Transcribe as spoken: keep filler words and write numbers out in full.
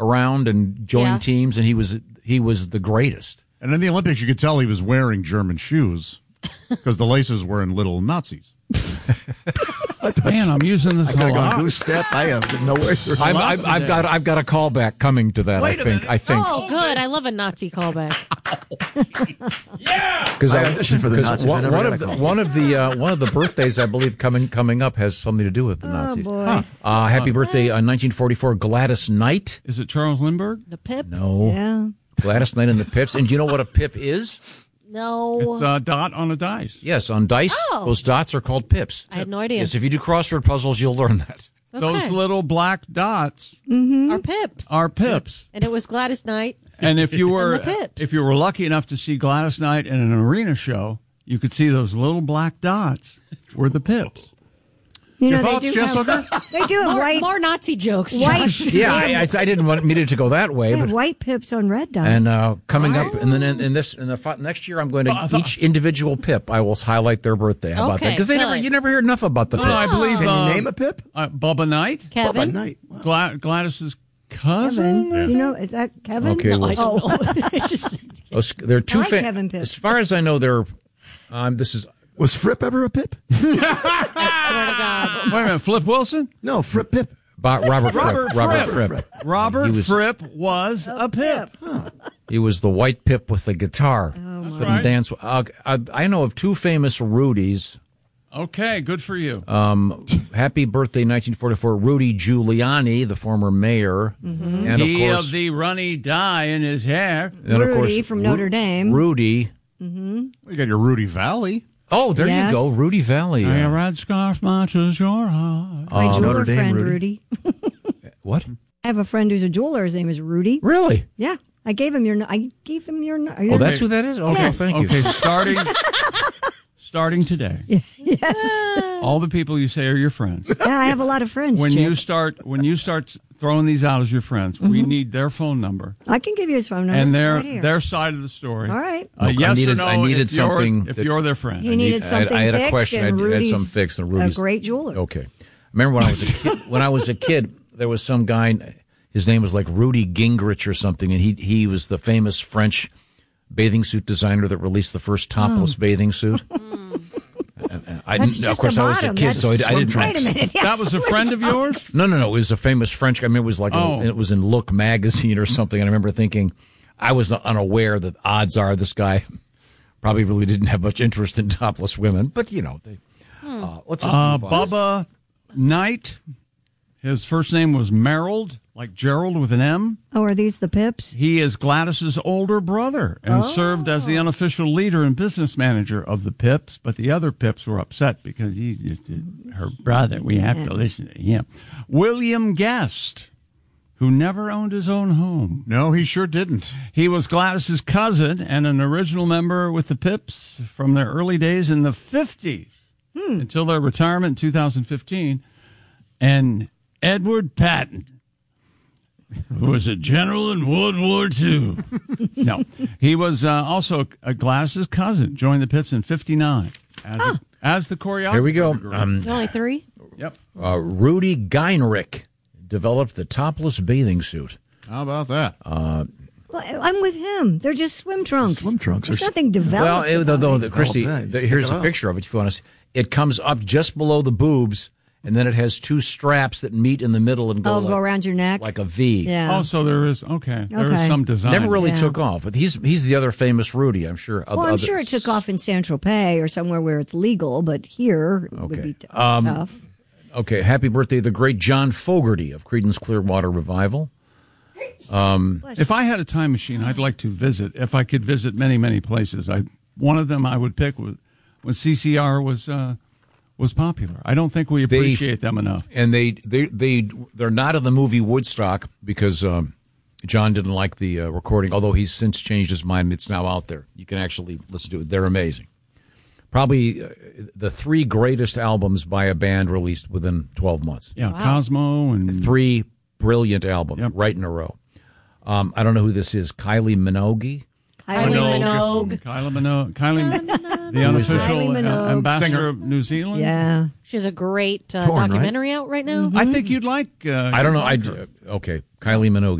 around and join Yeah. teams, and he was he was the greatest. And in the Olympics, you could tell he was wearing German shoes because the laces were in little Nazis. Man, I'm using this I could a have lot. gone goose step. I have no way. I'm, I've, I've got I've got a callback coming to that. Wait I a think minute. I think Oh, good. I love a Nazi callback. because I auditioned for the Nazis. I One, never one got of a the, call. one of the uh, one of the birthdays I believe coming coming up has something to do with the Nazis. boy. Huh. Uh, happy birthday, uh, nineteen forty-four, Gladys Knight. Is it Charles Lindbergh? The Pips? No, Yeah. Gladys Knight and the Pips. And do you know what a pip is? No. It's a dot on a dice. Yes, on dice, Oh. those dots are called pips. I had no idea. Yes, if you do crossword puzzles, you'll learn that. Okay. Those little black dots Our Pips. are pips. And it was Gladys Knight. And if you were And the Pips. if you were lucky enough to see Gladys Knight in an arena show, you could see those little black dots were the pips. You know, Your thoughts, they do Jess have, Hooker? They do have More, white, more Nazi jokes, white, Josh. Yeah, I, I, I didn't want me to go that way, they have but white pips on red dot. and uh, coming up, and then in, in this in the fi- next year, I'm going to each individual pip. I will highlight their birthday. How about that? Okay, Because they never good. you never hear enough about the No, I pips. believe Can uh, you name a pip? uh, Bubba Knight, Kevin. Bubba Knight. Wow. Gla- Gladys's cousin. Kevin, you know, is that Kevin? Okay, No, well, I don't know. It's just, let's- there are two. I like fa- Kevin Pip. As far as I know, there. Um, this is Was Fripp ever a pip? I swear to God. Wait a minute, Flip Wilson? No, Fripp Pip. Bo- Robert Robert Fripp. Robert Fripp. Fripp. Robert He was- Fripp was a pip. He was the white pip with the guitar. That's Couldn't right. dance. Uh, I, I know of two famous Rudies. Okay, good for you. Um, happy birthday, nineteen forty-four, Rudy Giuliani, the former mayor, Mm-hmm. and of he course, of the runny dye in his hair. and of Rudy course, from Ru- Notre Dame. Rudy. You got your Rudy Valley. Oh, there Yes. you go, Rudy Valley. A uh, red scarf matches your heart. My Um, jeweler Notre Dame friend, Rudy. Rudy. what? I have a friend who's a jeweler. His name is Rudy. Really? Yeah. I gave him your. I gave him your. Oh, that's who that is. Okay, Yes. thank you. Okay, starting starting today. Yes. All the people you say are your friends. Yeah, I have a lot of friends. When Chip. you start when you start throwing these out as your friends, we need their phone number I can give you his phone number. and their right here. their side of the story. All right. Uh, Look, I yes needed- or no? I needed if you're- something if that- you're their friend. He needed I- something I, had a fixed, question. and I had Rudy's some fixed, and a Rudy's great jeweler. Okay, I remember when I was a kid. When I was a kid, there was some guy. His name was like Rudy Gingrich or something, and he he was the famous French bathing suit designer that released the first topless bathing suit. And I That's didn't, of just course, the I was a bottom. kid, That's so I, I didn't. Wait a minute. That was a friend of yours? No, no, no. It was a famous French guy. I mean, it was like Oh. a, it was in Look magazine or something. And I remember thinking, I was unaware that odds are this guy probably really didn't have much interest in topless women. But you know, they, uh, let's just Uh, move on. Bubba Knight. His first name was Merrill, like Gerald with an M. Oh, are these the pips? He is Gladys's older brother and served as the unofficial leader and business manager of the Pips. But the other Pips were upset because he just did her brother. We have to listen to him. William Guest, who never owned his own home. No, he sure didn't. He was Gladys's cousin and an original member with the Pips from their early days in the fifties until their retirement in two thousand fifteen. And Edward Patton, who was a general in World War Two. No, he was uh, also a Gladys's cousin, joined the Pips in fifty-nine as, a, as the choreographer. Here we go. Um, Only three? Yep. uh, Rudy Geinrich developed the topless bathing suit. How about that? Well, I'm with him. They're just swim trunks. Swim trunks There's are- nothing Well, developed. it, though, about though, it. the, Christy, Oh, nice. the, here's Check it a out. picture of it if you want to see. It comes up just below the boobs, and then it has two straps that meet in the middle and go, Oh, like, go around your neck. like a V. Yeah. Oh, so there is, okay, there is Okay. some design. Never really Yeah. took off, but he's he's the other famous Rudy, I'm sure. well, I'm sure it took off in San Tropez or somewhere where it's legal, but here it would Okay. be t- Um, tough. Okay, happy birthday, the great John Fogerty of Creedence Clearwater Revival. If I had a time machine, I'd like to visit. If I could visit many, many places, I one of them I would pick was when C C R was uh, was popular. I don't think we appreciate them enough. And they they they they're not in the movie Woodstock because um, John didn't like the uh, recording. Although he's since changed his mind, it's now out there. You can actually listen to it. They're amazing. Probably uh, the three greatest albums by a band released within twelve months. Yeah, Cosmo and Three brilliant albums Yep. right in a row. Um, I don't know who this is. Kylie Minogue. Kylie Minogue. Kylie Minogue, Kylie, the Kylie unofficial Minogue. uh, ambassador of New Zealand. Yeah. She has a great uh, Torn, right? documentary out right now. I think you'd like. Uh, I don't know. you'd I like her. okay. Kylie Minogue.